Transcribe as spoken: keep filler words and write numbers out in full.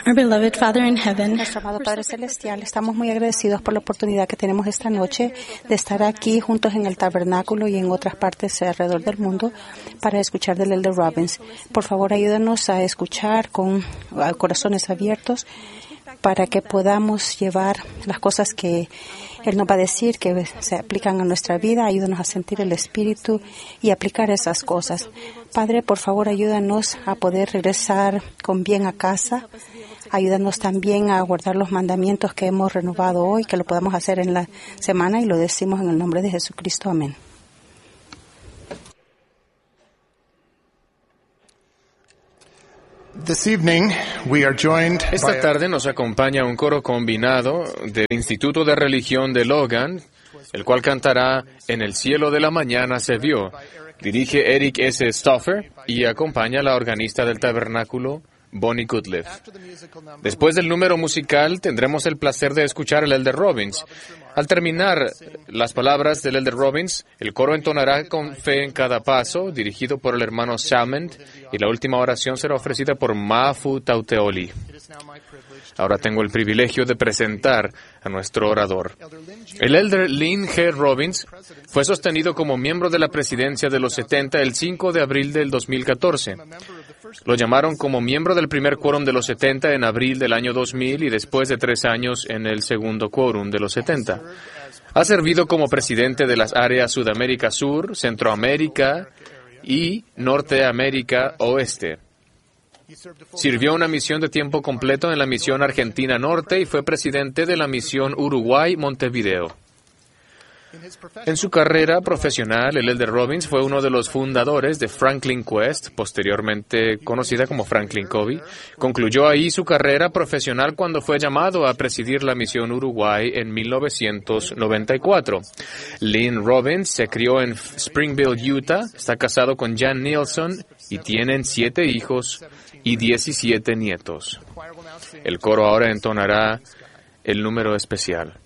Our beloved Father in heaven, Nuestro amado Padre Celestial, estamos muy agradecidos por la oportunidad que tenemos esta noche de estar aquí juntos en el tabernáculo y en otras partes alrededor del mundo para escuchar del Elder Robbins. Por favor, ayúdanos a escuchar con corazones abiertos para que podamos llevar las cosas que Él nos va a decir, que se aplican a nuestra vida. Ayúdanos a sentir el Espíritu y aplicar esas cosas. Padre, por favor, ayúdanos a poder regresar con bien a casa. Ayúdanos también a guardar los mandamientos que hemos renovado hoy, que lo podamos hacer en la semana, y lo decimos en el nombre de Jesucristo. Amén. This evening, we are joined Esta by tarde nos acompaña un coro combinado del Instituto de Religión de Logan, el cual cantará En el cielo de la mañana se vio. Dirige Eric S. Stauffer y acompaña a la organista del tabernáculo, Bonnie Goodliff. Después del número musical, tendremos el placer de escuchar al Elder Robbins. Al terminar las palabras del Elder Robbins, el coro entonará con fe en cada paso, dirigido por el hermano Salmond, y la última oración será ofrecida por Mafu Tauteoli. Ahora tengo el privilegio de presentar a nuestro orador. El Elder Lynn G. Robbins fue sostenido como miembro de la presidencia de los setenta el cinco de abril del dos mil catorce. Lo llamaron como miembro del primer quórum de los setenta en abril del año dos mil y después de tres años en el segundo quórum de los setenta. Ha servido como presidente de las áreas Sudamérica Sur, Centroamérica y Norteamérica Oeste. Sirvió una misión de tiempo completo en la misión Argentina Norte y fue presidente de la misión Uruguay Montevideo. En su carrera profesional, el Elder Robbins fue uno de los fundadores de Franklin Quest, posteriormente conocida como Franklin Covey. Concluyó ahí su carrera profesional cuando fue llamado a presidir la misión Uruguay en mil novecientos noventa y cuatro. Lynn Robbins se crió en Springville, Utah, está casado con Jan Nielsen y tienen siete hijos y diecisiete nietos. El coro ahora entonará el número especial.